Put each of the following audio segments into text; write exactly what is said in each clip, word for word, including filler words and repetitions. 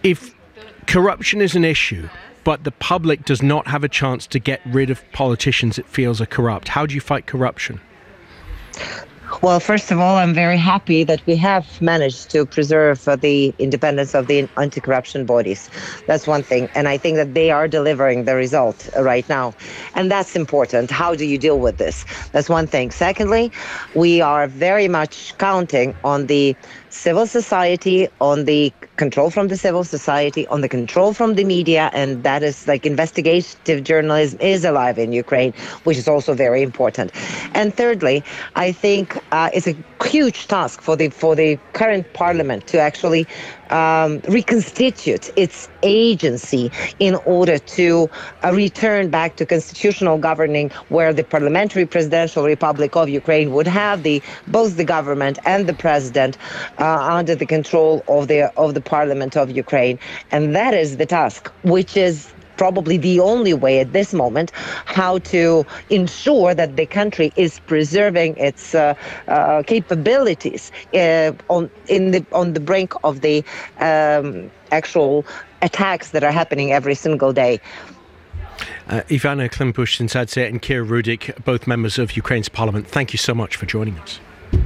if corruption is an issue, but the public does not have a chance to get rid of politicians it feels are corrupt, how do you fight corruption? Well, first of all, I'm very happy that we have managed to preserve uh, the independence of the anti-corruption bodies. That's one thing. And I think that they are delivering the result uh, right now. And that's important. How do you deal with this? That's one thing. Secondly, we are very much counting on the civil society, on the control from the civil society, on the control from the media, and that is like investigative journalism is alive in Ukraine, which is also very important. And thirdly, I think uh, it's a huge task for the for the current parliament to actually um, reconstitute its agency in order to uh, return back to constitutional governing, where the parliamentary presidential republic of Ukraine would have the both the government and the president uh, under the control of the of the parliament of Ukraine. And that is the task, which is probably the only way at this moment how to ensure that the country is preserving its uh, uh, capabilities uh, on in the on the brink of the um, actual attacks that are happening every single day. Uh, Ivana Klimpoush-Tsintsadze and Kira Rudik, both members of Ukraine's parliament, thank you so much for joining us.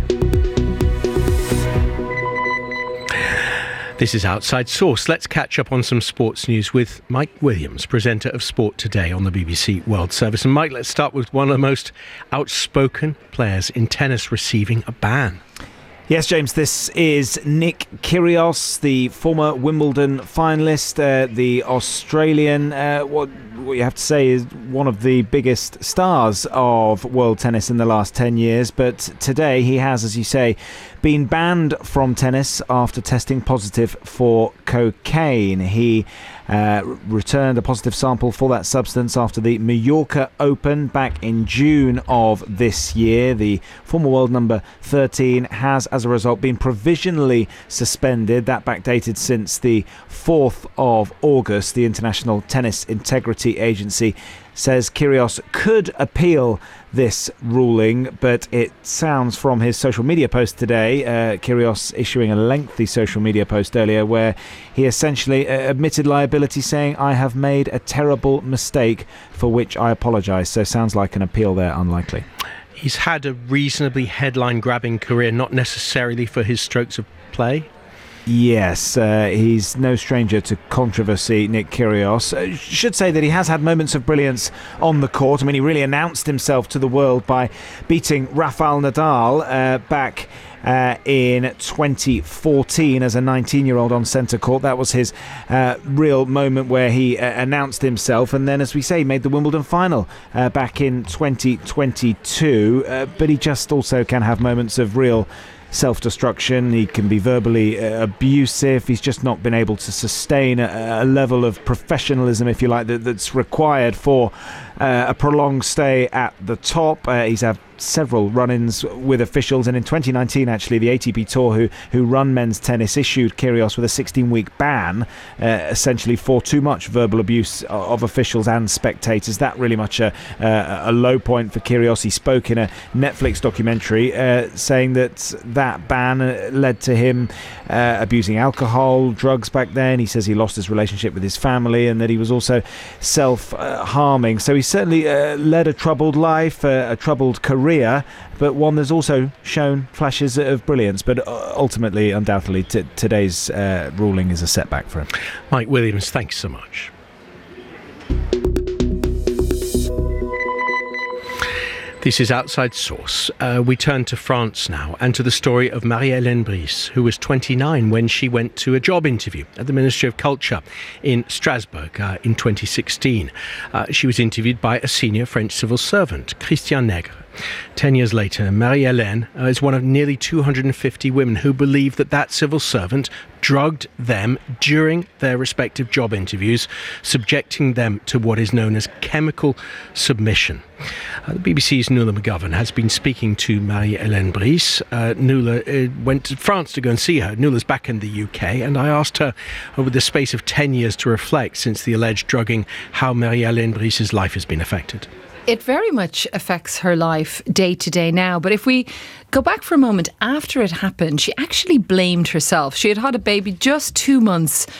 This is Outside Source. Let's catch up on some sports news with Mike Williams, presenter of Sport Today on the B B C World Service. And Mike, let's start with one of the most outspoken players in tennis receiving a ban. Yes, James, this is Nick Kyrgios, the former Wimbledon finalist, uh, the Australian. Uh, what, what you have to say is one of the biggest stars of world tennis in the last ten years. But today he has, as you say, been banned from tennis after testing positive for cocaine. He uh, returned a positive sample for that substance after the Mallorca Open back in June of this year. The former world number thirteen has, as a result, been provisionally suspended. That backdated since the fourth of August. The International Tennis Integrity Agency says Kyrgios could appeal this ruling, but it sounds from his social media post today, uh, Kyrgios issuing a lengthy social media post earlier where he essentially uh, admitted liability, saying, "I have made a terrible mistake for which I apologise." So sounds like an appeal there unlikely. He's had a reasonably headline-grabbing career, not necessarily for his strokes of play. Yes, uh, he's no stranger to controversy, Nick Kyrgios. I should say that he has had moments of brilliance on the court. I mean, he really announced himself to the world by beating Rafael Nadal uh, back Uh, in twenty fourteen as a nineteen-year-old on centre court. That was his uh, real moment where he uh, announced himself, and then, as we say, made the Wimbledon final uh, back in twenty twenty-two. Uh, but he just also can have moments of real self-destruction. He can be verbally uh, abusive. He's just not been able to sustain a, a level of professionalism, if you like, that, that's required for uh, a prolonged stay at the top. Uh, he's had several run-ins with officials, and in twenty nineteen, actually, the A T P Tour, who who run men's tennis, issued Kyrgios with a sixteen-week ban, uh, essentially for too much verbal abuse of officials and spectators. That really much a, a, a low point for Kyrgios. He spoke in a Netflix documentary uh, saying that that ban led to him uh, abusing alcohol, drugs back then. He says he lost his relationship with his family, and that he was also self-harming. So he certainly uh, led a troubled life, uh, a troubled career, but one that's also shown flashes of brilliance. But ultimately, undoubtedly, t- today's uh, ruling is a setback for him. Mike Williams, thanks so much. This is Outside Source. Uh, we turn to France now, and to the story of Marie-Hélène Brice, who was twenty-nine when she went to a job interview at the Ministry of Culture in Strasbourg uh, in twenty sixteen. Uh, she was interviewed by a senior French civil servant, Christian Nègre. Ten years later, Marie-Hélène uh, is one of nearly two hundred fifty women who believe that that civil servant drugged them during their respective job interviews, subjecting them to what is known as chemical submission. Uh, the B B C's Nuala McGovern has been speaking to Marie-Hélène Brice. Uh, Nuala uh, went to France to go and see her. Nuala's back in the U K, and I asked her, over the space of ten years to reflect since the alleged drugging, how Marie-Hélène Brice's life has been affected. It very much affects her life day to day now. But if we go back for a moment, after it happened, she actually blamed herself. She had had a baby just two months